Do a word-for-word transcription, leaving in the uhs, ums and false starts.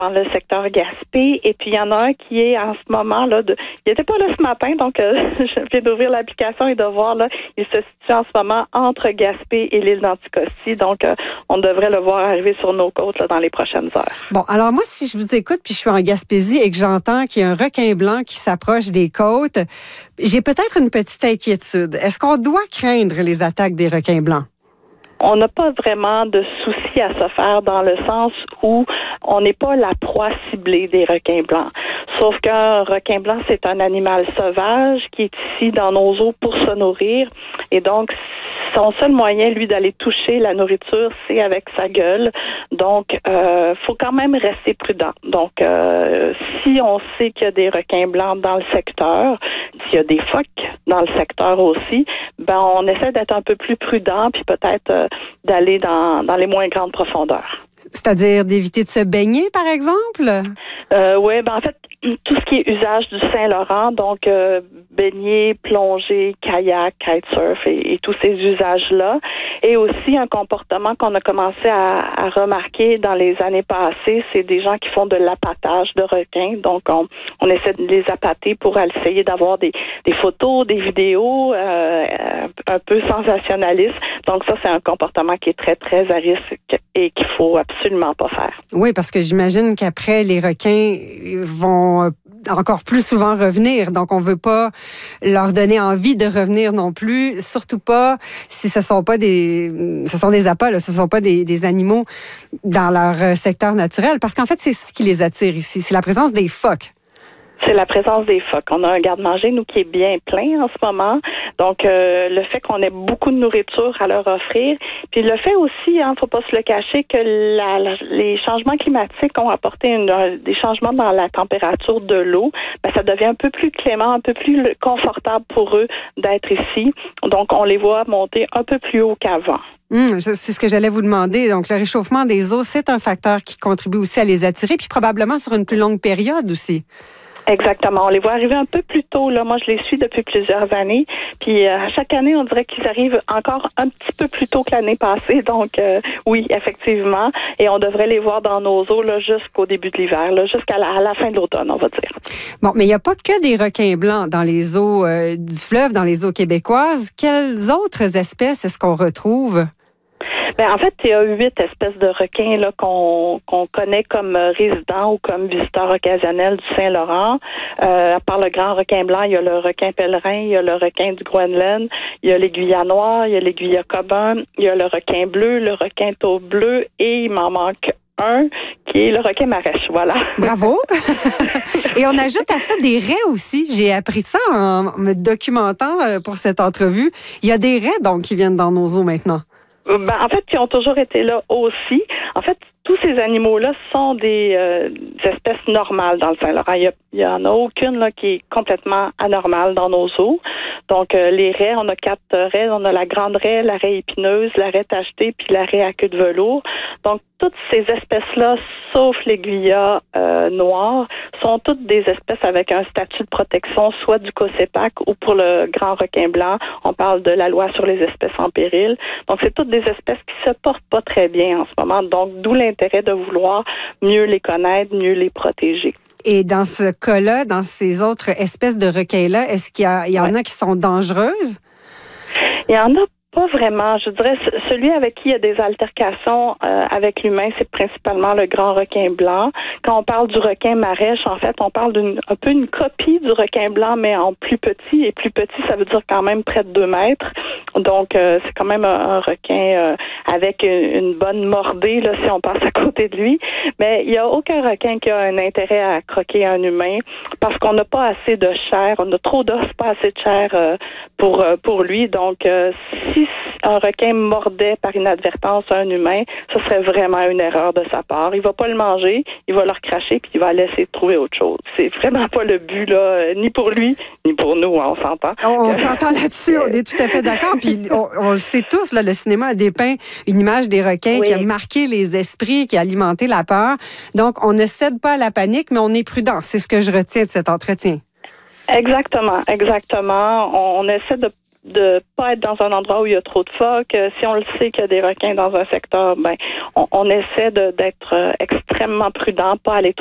dans le secteur Gaspé. Et puis, il y en a un qui est en ce moment, là, de, il n'était pas là ce matin, donc euh, je viens d'ouvrir l'application et de voir, là, il se situe en ce moment entre Gaspé et l'île d'Anticosti. Donc, euh, on devrait le voir arriver sur nos côtes là, dans les prochaines heures. Bon, alors moi, si je vous écoute, puis je suis en Gaspésie et que j'entends qu'il y a un requin blanc qui s'approche des côtes, j'ai peut-être une petite inquiétude. Est-ce qu'on doit craindre les attaques des requins blancs? On n'a pas vraiment de souci à se faire dans le sens où on n'est pas la proie ciblée des requins blancs. Sauf qu'un requin blanc, c'est un animal sauvage qui est ici dans nos eaux pour se nourrir. Et donc, son seul moyen, lui, d'aller toucher la nourriture, c'est avec sa gueule. Donc, euh, faut quand même rester prudent. Donc, euh, si on sait qu'il y a des requins blancs dans le secteur, s'il y a des phoques dans le secteur aussi, ben on essaie d'être un peu plus prudent, puis peut-être euh, d'aller dans, dans les moins grandes profondeurs. C'est-à-dire d'éviter de se baigner, par exemple? Euh, oui, ben en fait, tout ce qui est usage du Saint-Laurent, donc euh, baigner, plonger, kayak, kitesurf et, et tous ces usages-là. Et aussi un comportement qu'on a commencé à, à remarquer dans les années passées, c'est des gens qui font de l'appâtage de requins. Donc, on, on essaie de les appâter pour essayer d'avoir des, des photos, des vidéos euh, un peu sensationnalistes. Donc, ça, c'est un comportement qui est très, très à risque et qu'il faut absolument pas faire. Oui, parce que j'imagine qu'après, les requins vont encore plus souvent revenir. Donc, on veut pas leur donner envie de revenir non plus. Surtout pas si ce sont pas des, ce sont des appâts, là, ce sont pas des, des animaux dans leur secteur naturel. Parce qu'en fait, c'est ça qui les attire ici. C'est la présence des phoques. C'est la présence des phoques. On a un garde-manger, nous, qui est bien plein en ce moment. Donc, euh, le fait qu'on ait beaucoup de nourriture à leur offrir. Puis le fait aussi, hein, faut pas se le cacher, que la, la, les changements climatiques ont apporté une, des changements dans la température de l'eau. Ben, ça devient un peu plus clément, un peu plus confortable pour eux d'être ici. Donc, on les voit monter un peu plus haut qu'avant. Hum, c'est ce que j'allais vous demander. Donc, le réchauffement des eaux, c'est un facteur qui contribue aussi à les attirer, puis probablement sur une plus longue période aussi. Exactement. On les voit arriver un peu plus tôt. Là, moi, je les suis depuis plusieurs années. Puis euh, à chaque année, on dirait qu'ils arrivent encore un petit peu plus tôt que l'année passée. Donc, euh, oui, effectivement. Et on devrait les voir dans nos eaux là, jusqu'au début de l'hiver, là, jusqu'à la, à la fin de l'automne, on va dire. Bon, mais il n'y a pas que des requins blancs dans les eaux euh, du fleuve, dans les eaux québécoises. Quelles autres espèces est-ce qu'on retrouve? Ben, en fait, il y a huit espèces de requins là, qu'on, qu'on connaît comme résidents ou comme visiteurs occasionnels du Saint-Laurent. Euh, à part le grand requin blanc, il y a le requin pèlerin, il y a le requin du Groenland, il y a l'aiguillat noir, il y a l'aiguillat coburn, il y a le requin bleu, le requin taupe bleu et il m'en manque un qui est le requin marèche, voilà. Bravo! Et on ajoute à ça des raies aussi. J'ai appris ça en me documentant pour cette entrevue. Il y a des raies donc qui viennent dans nos eaux maintenant. Ben, en fait, qui ont toujours été là aussi. En fait, tous ces animaux-là sont des, euh, des espèces normales dans le Saint-Laurent. Il y en a aucune là qui est complètement anormale dans nos eaux. Donc, euh, les raies, on a quatre raies. On a la grande raie, la raie épineuse, la raie tachetée, puis la raie à queue de velours. Donc, toutes ces espèces-là, sauf l'aiguillat euh, noir, sont toutes des espèces avec un statut de protection, soit du COSEPAC ou pour le grand requin blanc, on parle de la loi sur les espèces en péril. Donc, c'est toutes des espèces qui se portent pas très bien en ce moment. Donc, d'où l'intérêt de vouloir mieux les connaître, mieux les protéger. Et dans ce cas-là, dans ces autres espèces de requins-là, est-ce qu'il y, a, il y en ouais. a qui sont dangereuses? Il y en a pas vraiment. Je dirais celui avec qui il y a des altercations euh, avec l'humain, c'est principalement le grand requin blanc. Quand on parle du requin marèche, en fait, on parle d'une un peu une copie du requin blanc, mais en plus petit. Et plus petit, ça veut dire quand même près de deux mètres. Donc, euh, c'est quand même un, un requin euh, avec une, une bonne mordée, là, si on passe à côté de lui. Mais il n'y a aucun requin qui a un intérêt à croquer un humain parce qu'on n'a pas assez de chair. On a trop d'os, pas assez de chair euh, pour, euh, pour lui. Donc, euh, si un requin mordait par inadvertance un humain, ce serait vraiment une erreur de sa part. Il va pas le manger, il va le recracher puis il va laisser trouver autre chose. C'est vraiment pas le but là, ni pour lui ni pour nous, hein, on s'entend. On, on s'entend là-dessus, on est tout à fait d'accord. Puis on, on le sait tous, là, le cinéma a dépeint une image des requins oui. qui a marqué les esprits, qui a alimenté la peur. Donc on ne cède pas à la panique, mais on est prudent. C'est ce que je retiens de cet entretien. Exactement, exactement. On, on essaie de de pas être dans un endroit où il y a trop de phoques. Si on le sait qu'il y a des requins dans un secteur, ben on, on essaie de, d'être extrêmement prudent, pas aller